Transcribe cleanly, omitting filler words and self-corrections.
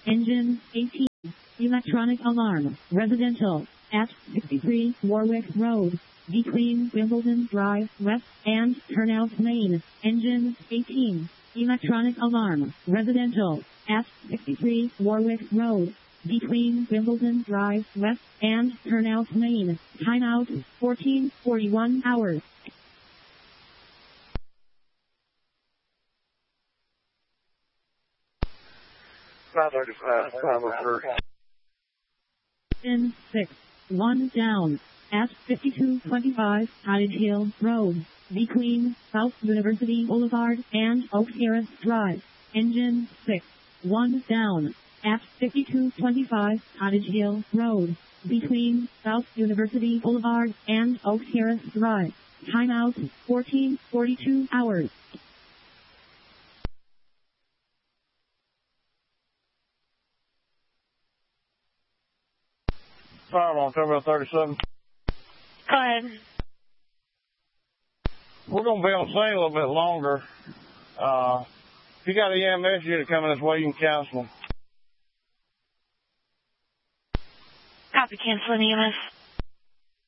Engine 18. Electronic alarm. Residential. At 63 Warwick Road. Between Wimbledon Drive West and Turnout Lane. Engine 18. Electronic alarm. Residential. At 63 Warwick Road. Between Wimbledon Drive West and Turnout Lane. Timeout 14:41 hours. In 6. 1 down. At 5225 Cottage Hill Road. Between South University Boulevard and Oak Terrace Drive. Engine 6. 1 down. At 5225 Cottage Hill Road. Between South University Boulevard and Oak Terrace Drive. Timeout 14:42 hours. 5 on Terminal 37. Go ahead. We're going to be on scene a little bit longer. If you got an EMS unit coming this way, you can cancel them. Copy, canceling EMS.